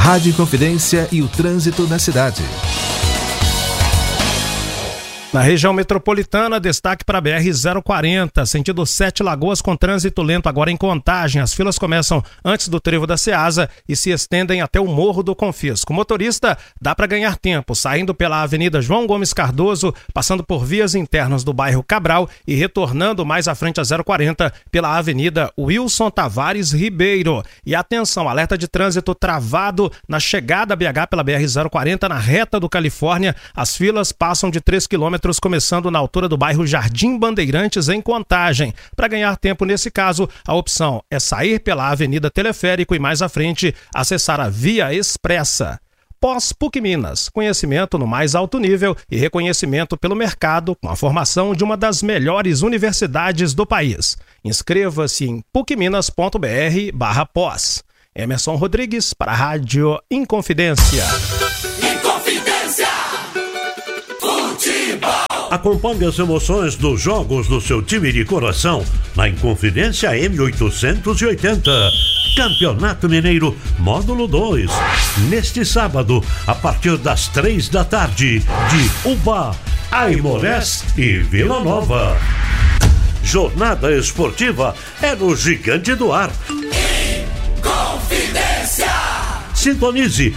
Rádio Inconfidência e o trânsito na cidade. Na região metropolitana, destaque para a BR-040, sentido Sete Lagoas, com trânsito lento agora em Contagem. As filas começam antes do trevo da Ceasa e se estendem até o Morro do Confisco. O motorista dá para ganhar tempo, saindo pela Avenida João Gomes Cardoso, passando por vias internas do bairro Cabral e retornando mais à frente a 040 pela Avenida Wilson Tavares Ribeiro. E atenção, alerta de trânsito travado na chegada a BH pela BR-040, na reta do Califórnia. As filas passam de 3 km, começando na altura do bairro Jardim Bandeirantes, em Contagem. Para ganhar tempo nesse caso, a opção é sair pela Avenida Teleférico e mais à frente acessar a Via Expressa. Pós-PUC Minas, conhecimento no mais alto nível e reconhecimento pelo mercado com a formação de uma das melhores universidades do país. Inscreva-se em pucminas.br/pós. Emerson Rodrigues para a Rádio Inconfidência. Acompanhe as emoções dos jogos do seu time de coração na Inconfidência M880. Campeonato Mineiro, Módulo 2. Neste sábado, a partir das 3 da tarde, de Ubá, Aimorés e Vila Nova. Jornada esportiva é no Gigante do Ar. Inconfidência! Sintonize